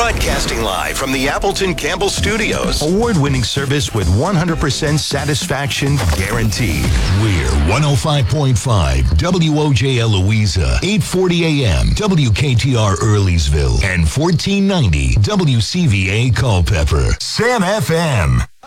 Broadcasting live from the Appleton Campbell Studios. Award-winning service with 100% satisfaction guaranteed. We're 105.5 WOJL Louisa, 840 AM, WKTR Earleysville, and 1490 WCVA Culpeper. Sam FM.